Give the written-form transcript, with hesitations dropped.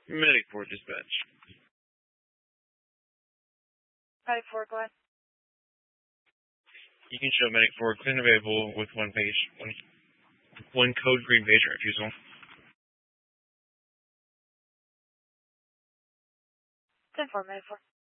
Medic 4 dispatch. Medic 4, go ahead. You can show Medic 4 clean available with one code green pager refusal. 10-4, Medic 4.